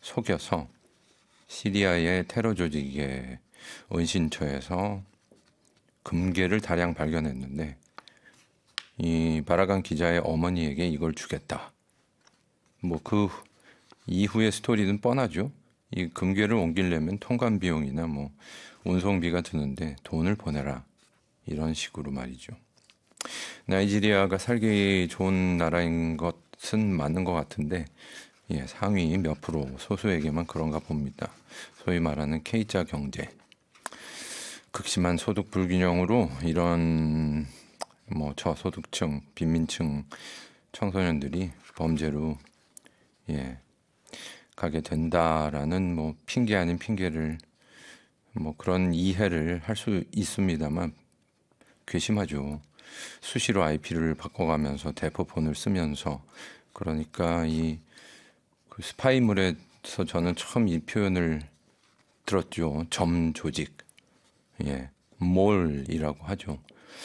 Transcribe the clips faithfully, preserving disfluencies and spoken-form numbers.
속여서 시리아의 테러 조직의 은신처에서 금괴를 다량 발견했는데 이 바라간 기자의 어머니에게 이걸 주겠다. 뭐 그 이후의 스토리는 뻔하죠. 이 금괴를 옮기려면 통관 비용이나 뭐 운송비가 드는데 돈을 보내라. 이런 식으로 말이죠. 나이지리아가 살기 좋은 나라인 것은 맞는 것 같은데 예, 상위 몇 프로 소수에게만 그런가 봅니다. 소위 말하는 K자 경제. 극심한 소득 불균형으로 이런 뭐 저소득층, 빈민층 청소년들이 범죄로 예, 가게 된다라는 뭐 핑계 아닌 핑계를 뭐 그런 이해를 할 수 있습니다만 괘씸하죠. 수시로 아이피를 바꿔가면서 대포폰을 쓰면서 그러니까 이 그 스파이물에서 저는 처음 이 표현을 들었죠. 점 조직, 예, 몰이라고 하죠.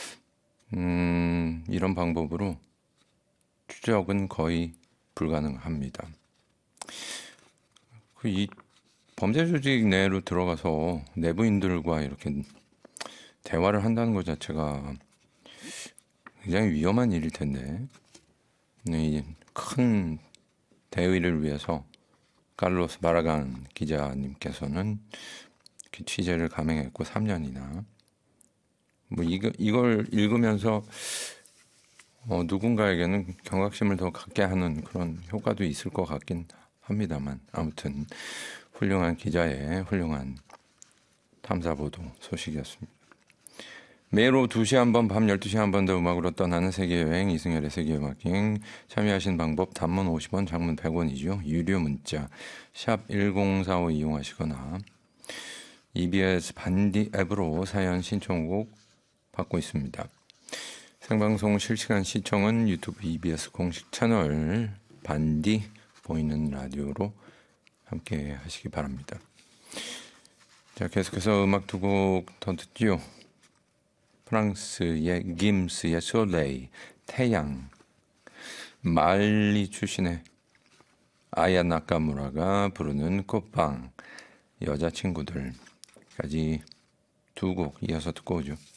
음, 이런 방법으로 추적은 거의 불가능합니다. 그 이 범죄 조직 내로 들어가서 내부인들과 이렇게 대화를 한다는 것 자체가 굉장히 위험한 일일 텐데 이 큰 대의를 위해서 칼로스 바라간 기자님께서는 취재를 감행했고 삼 년이나 뭐 이거, 이걸 읽으면서 어, 누군가에게는 경각심을 더 갖게 하는 그런 효과도 있을 것 같긴 합니다만 아무튼 훌륭한 기자의 훌륭한 탐사보도 소식이었습니다. 매일 오후 두 시에 한 번, 밤 열두 시에 한 번 더 음악으로 떠나는 세계여행 이승열의 세계음악여행. 참여하신 방법 단문 오십 원, 장문 백 원이죠. 유료 문자 샵 일공사오 이용하시거나 이비에스 반디 앱으로 사연 신청곡 받고 있습니다. 생방송 실시간 시청은 유튜브 이비에스 공식 채널 반디 보이는 라디오로 함께 하시기 바랍니다. 자, 계속해서 음악 두 곡 더 듣지요. 프랑스의 김스의 솔레이, 태양, 말리 출신의 아야 나카무라가 부르는 꽃방, 여자친구들까지 두 곡 이어서 듣고 오죠.